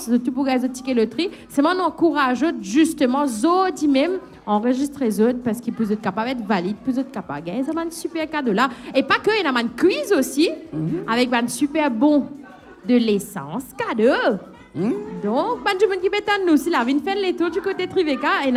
chance de tout pour gagner ticket loterie. C'est moi encourage justement Zodi même enregistrer Zod parce qu'il peut être capable d'être valide, peut être capable de gagner un super cadeau là. Et pas que, il y a un quiz aussi avec un super bon de l'essence cadeau. Donc, ben, je me dis, nous, si la vie fait les tours du côté Tribeca,